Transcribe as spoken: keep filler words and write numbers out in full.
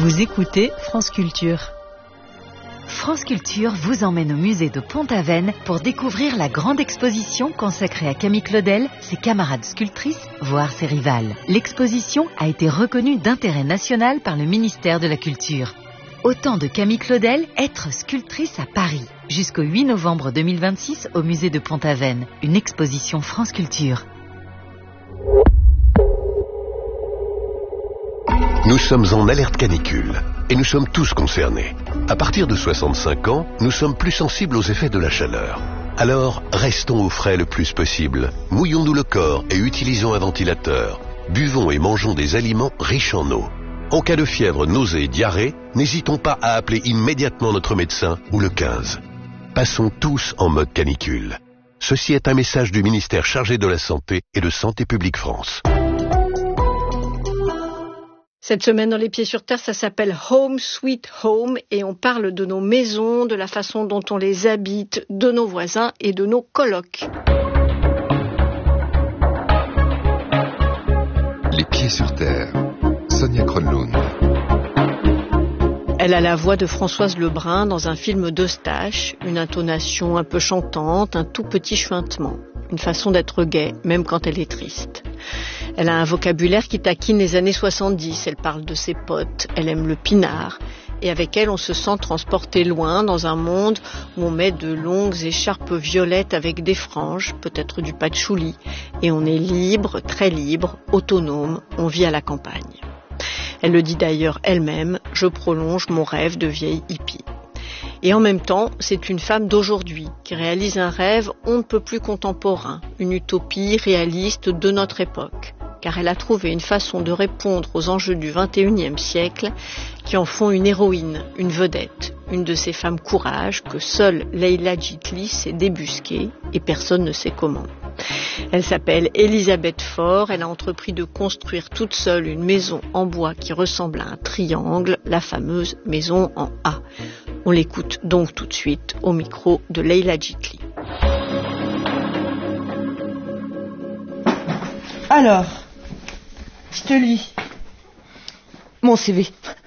Vous écoutez France Culture. France Culture vous emmène au musée de Pont-Aven pour découvrir la grande exposition consacrée à Camille Claudel, ses camarades sculptrices, voire ses rivales. L'exposition a été reconnue d'intérêt national par le ministère de la Culture. Autant de Camille Claudel, être sculptrice à Paris. Jusqu'au huit novembre deux mille vingt-six au musée de Pont-Aven. Une exposition France Culture. Nous sommes en alerte canicule et nous sommes tous concernés. À partir de soixante-cinq ans, nous sommes plus sensibles aux effets de la chaleur. Alors, restons au frais le plus possible. Mouillons-nous le corps et utilisons un ventilateur. Buvons et mangeons des aliments riches en eau. En cas de fièvre, nausée et diarrhée, n'hésitons pas à appeler immédiatement notre médecin ou le quinze. Passons tous en mode canicule. Ceci est un message du ministère chargé de la Santé et de Santé publique France. Cette semaine dans Les Pieds sur Terre, ça s'appelle Home Sweet Home et on parle de nos maisons, de la façon dont on les habite, de nos voisins et de nos colocs. Les Pieds sur Terre, Sonia Kronlund. Elle a la voix de Françoise Lebrun dans un film d'Eustache, une intonation un peu chantante, un tout petit chuintement, une façon d'être gaie, même quand elle est triste. Elle a un vocabulaire qui taquine les années soixante-dix, elle parle de ses potes, elle aime le pinard, et avec elle on se sent transporté loin dans un monde où on met de longues écharpes violettes avec des franges, peut-être du patchouli, et on est libre, très libre, autonome, on vit à la campagne. Elle le dit d'ailleurs elle-même, je prolonge mon rêve de vieille hippie. Et en même temps, c'est une femme d'aujourd'hui qui réalise un rêve on ne peut plus contemporain, une utopie réaliste de notre époque, car elle a trouvé une façon de répondre aux enjeux du vingt et unième siècle qui en font une héroïne, une vedette, une de ces femmes courage que seule Leila Jitli sait débusquer et personne ne sait comment. Elle s'appelle Elisabeth Faure, elle a entrepris de construire toute seule une maison en bois qui ressemble à un triangle, la fameuse maison en A. On l'écoute donc tout de suite au micro de Leila Jitli. Alors, je te lis mon C V.